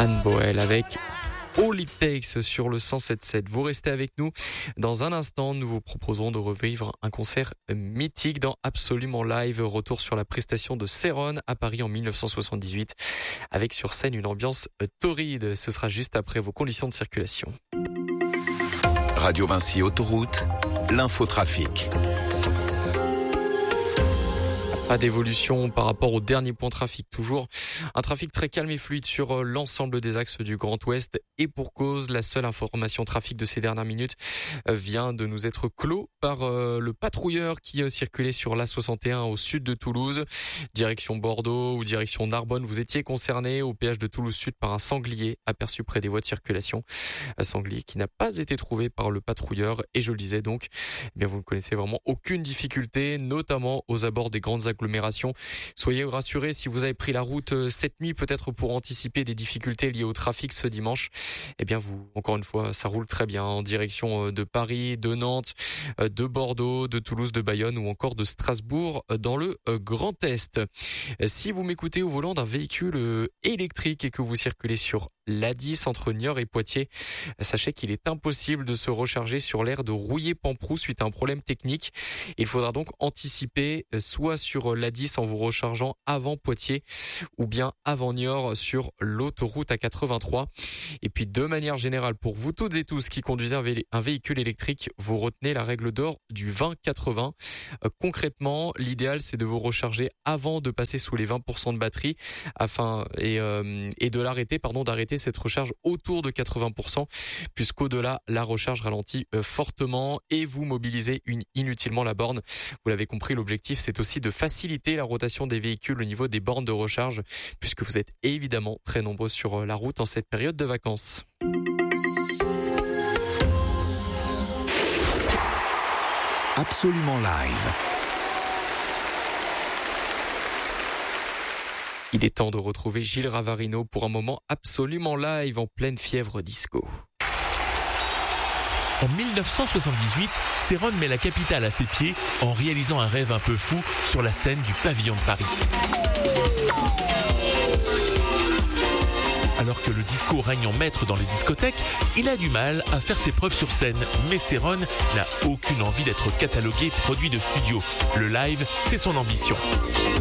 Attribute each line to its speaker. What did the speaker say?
Speaker 1: Anne Boel avec All It Takes sur le 107.7. Vous restez avec nous. Dans un instant, nous vous proposerons de revivre un concert mythique dans Absolument Live. Retour sur la prestation de Céron à Paris en 1978 avec sur scène une ambiance torride. Ce sera juste après vos conditions de circulation.
Speaker 2: Radio Vinci Autoroute, l'infotrafic.
Speaker 1: Pas d'évolution par rapport au dernier point trafic. Toujours un trafic très calme et fluide sur l'ensemble des axes du Grand Ouest. Et pour cause, la seule information trafic de ces dernières minutes vient de nous être clos par le patrouilleur qui circulait sur l'A61 au sud de Toulouse. Direction Bordeaux ou direction Narbonne. Vous étiez concerné au péage de Toulouse Sud par un sanglier aperçu près des voies de circulation. Un sanglier qui n'a pas été trouvé par le patrouilleur. Et je le disais donc, eh bien vous ne connaissez vraiment aucune difficulté, notamment aux abords des grandes agglomérations. Soyez rassurés, si vous avez pris la route cette nuit, peut-être pour anticiper des difficultés liées au trafic ce dimanche, eh bien vous, encore une fois, ça roule très bien en direction de Paris, de Nantes, de Bordeaux, de Toulouse, de Bayonne ou encore de Strasbourg dans le Grand Est. Si vous m'écoutez au volant d'un véhicule électrique et que vous circulez sur l'A10 entre Niort et Poitiers, sachez qu'il est impossible de se recharger sur l'aire de Rouillé-Pamprou suite à un problème technique. Il faudra donc anticiper soit sur l'A10 en vous rechargeant avant Poitiers ou bien avant Niort sur l'autoroute A83. Et puis de manière générale, pour vous toutes et tous qui conduisez un véhicule électrique, vous retenez la règle d'or du 20-80. Concrètement, l'idéal c'est de vous recharger avant de passer sous les 20% de batterie et d'arrêter cette recharge autour de 80%, puisqu'au-delà, la recharge ralentit fortement et vous mobilisez inutilement la borne. Vous l'avez compris, l'objectif, c'est aussi de faciliter la rotation des véhicules au niveau des bornes de recharge, puisque vous êtes évidemment très nombreux sur la route en cette période de vacances.
Speaker 2: Absolument Live.
Speaker 1: Il est temps de retrouver Gilles Ravarino pour un moment absolument live en pleine fièvre disco.
Speaker 3: En 1978, Céron met la capitale à ses pieds en réalisant un rêve un peu fou sur la scène du Pavillon de Paris. Alors que le disco règne en maître dans les discothèques, il a du mal à faire ses preuves sur scène. Mais Céron n'a aucune envie d'être catalogué produit de studio. Le live, c'est son ambition.